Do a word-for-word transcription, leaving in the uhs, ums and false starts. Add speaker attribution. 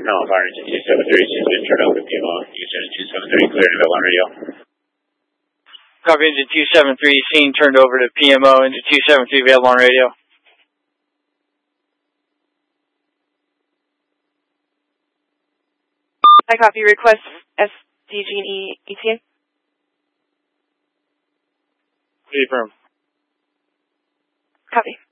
Speaker 1: No, fire engine two seven three, she's been turned over to P M O. Houston two seven three, cleared to Avalon Radio.
Speaker 2: Copy, engine two seven three, scene turned over to P M O, engine two seven three, available on radio.
Speaker 3: I copy, request S D G and E E T A.
Speaker 2: Affirm.
Speaker 3: Copy.